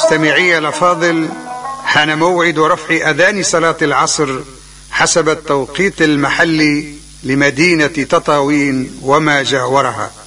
مستمعي الأفاضل، حان موعد رفع أذان صلاة العصر حسب التوقيت المحلي لمدينة تطاوين وما جاورها.